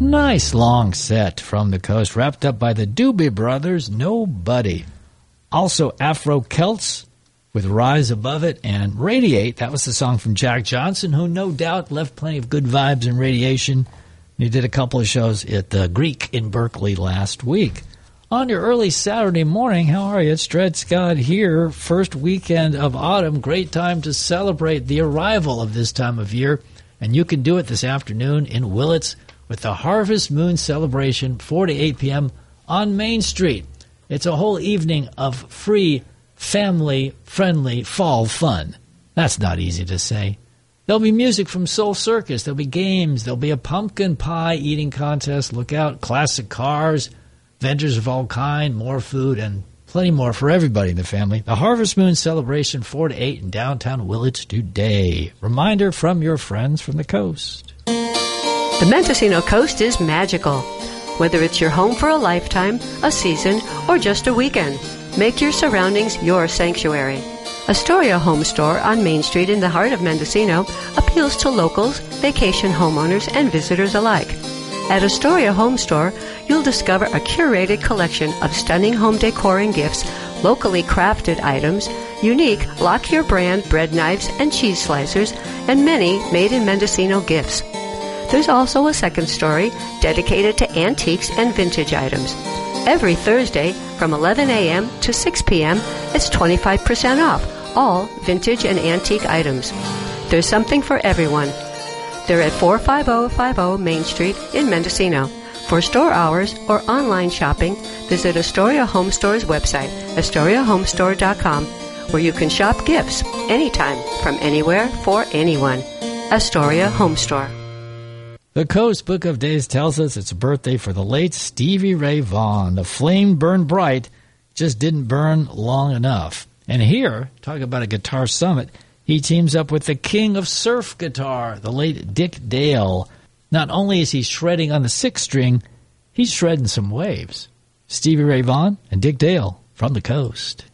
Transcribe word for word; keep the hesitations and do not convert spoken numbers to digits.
Nice long set from the coast, wrapped up by the Doobie Brothers, Nobody. Also Afro Celts with Rise Above It and Radiate. That was the song from Jack Johnson, who no doubt left plenty of good vibes and radiation. He did a couple of shows at the Greek in Berkeley last week. On your early Saturday morning, how are you? It's Dred Scott here. First weekend of autumn. Great time to celebrate the arrival of this time of year. And you can do it this afternoon in Willits with the Harvest Moon Celebration, four to eight p.m. on Main Street. It's a whole evening of free, family-friendly fall fun. That's not easy to say. There'll be music from Soul Circus. There'll be games. There'll be a pumpkin pie eating contest. Look out, classic cars, vendors of all kind, more food, and plenty more for everybody in the family. The Harvest Moon Celebration, four to eight in downtown Willits today. Reminder from your friends from the coast. The Mendocino Coast is magical. Whether it's your home for a lifetime, a season, or just a weekend, make your surroundings your sanctuary. Astoria Home Store on Main Street in the heart of Mendocino appeals to locals, vacation homeowners, and visitors alike. At Astoria Home Store, you'll discover a curated collection of stunning home decor and gifts, locally crafted items, unique Lockyer brand bread knives and cheese slicers, and many made-in-Mendocino gifts. There's also a second story dedicated to antiques and vintage items. Every Thursday from eleven a.m. to six p.m., it's twenty-five percent off all vintage and antique items. There's something for everyone. They're at four five zero five zero Main Street in Mendocino. For store hours or online shopping, visit Astoria Home Store's website, astoria home store dot com, where you can shop gifts anytime from anywhere for anyone. Astoria Home Store. The Coast Book of Days tells us it's a birthday for the late Stevie Ray Vaughan. The flame burned bright, just didn't burn long enough. And here, talk about a guitar summit, he teams up with the king of surf guitar, the late Dick Dale. Not only is he shredding on the sixth string, he's shredding some waves. Stevie Ray Vaughan and Dick Dale from the Coast.